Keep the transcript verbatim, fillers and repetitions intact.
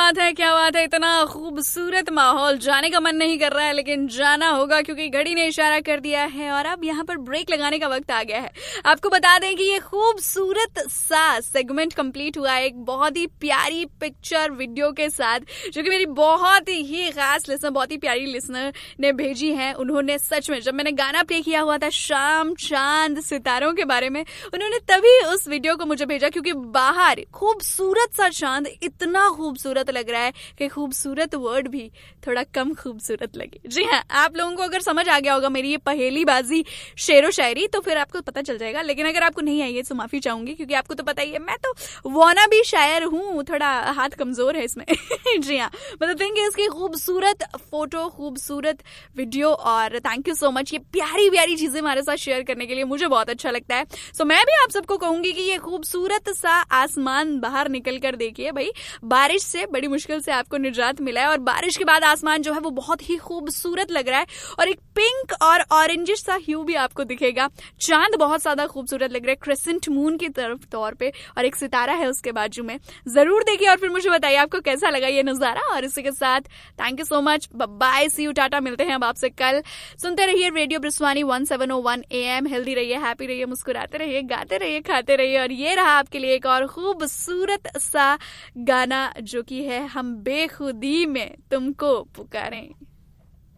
बात है, क्या बात है। इतना खूबसूरत माहौल, जाने का मन नहीं कर रहा है लेकिन जाना होगा क्योंकि घड़ी ने इशारा कर दिया है और अब यहाँ पर ब्रेक लगाने का वक्त आ गया है। आपको बता दें कि ये खूबसूरत सा सेगमेंट कंप्लीट हुआ है एक बहुत ही प्यारी पिक्चर वीडियो के साथ, जो कि मेरी बहुत ही खास लिसनर, बहुत ही प्यारी लिसनर ने भेजी है। उन्होंने सच में, जब मैंने गाना प्ले किया हुआ था शाम चांद सितारों के बारे में, उन्होंने तभी उस वीडियो को मुझे भेजा क्योंकि बाहर खूबसूरत सा चांद इतना खूबसूरत लग रहा है कि खूबसूरत वर्ड भी थोड़ा कम खूबसूरत लगे। जी हाँ, आप लोगों को अगर समझ आ गया होगा मेरी ये पहेली बाजी शेरो शायरी तो फिर आपको पता चल जाएगा, लेकिन अगर आपको नहीं आई है तो माफी चाहूंगी क्योंकि आपको तो पता ही है मैं तो वाना भी शायर हूँ, थोड़ा हाथ कमजोर है इसमें। जी हाँ, मतलब थिंक इसकी खूबसूरत फोटो, खूबसूरत वीडियो और थैंक यू सो मच ये प्यारी प्यारी चीजें हमारे साथ शेयर करने के लिए, मुझे बहुत अच्छा लगता है। सो मैं भी आप सबको कहूंगी कि ये खूबसूरत सा आसमान बाहर निकल कर देखिए भाई। बारिश से बड़ी मुश्किल से आपको निजात मिला है और बारिश के बाद आसमान जो है वो बहुत ही खूबसूरत लग रहा है और एक पिंक और ऑरेंजिश सा ह्यू भी आपको दिखेगा। चांद बहुत ज्यादा खूबसूरत लग रहा है क्रिसेंट मून की तरफ तौर पे और एक सितारा है उसके बाजू में। जरूर देखिए और फिर मुझे बताइए आपको कैसा लगा ये नजारा। और इसी के साथ thank you so much, bye, C you, Tata, मिलते हैं अब आपसे कल। सुनते रहिए radio ब्रिस्वानी one seven O one A M. Healthy रहिए, हैप्पी रहिए, मुस्कुराते रहिए, गाते रहिए, खाते रहिए। और ये रहा आपके लिए एक और खूबसूरत सा गाना जो कि है हम बेखुदी में तुमको पुकारें।